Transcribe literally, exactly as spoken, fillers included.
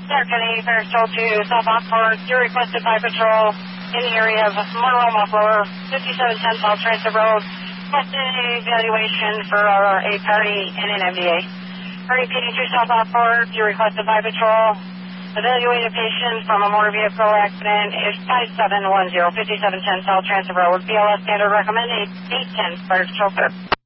Center County Parish Toll to South Oxford. You're requested by patrol in the area of Monroe Muffler, fifty-seven ten South Transit Road. Requested evaluation for uh, a party and an M D A. Party P D two South Oxford. You're requested by patrol. Evaluate a patient from a motor vehicle accident is five seven one zero, fifty-seven ten South Transit Road. B L S standard recommend eight ten Fire Patrol, sir.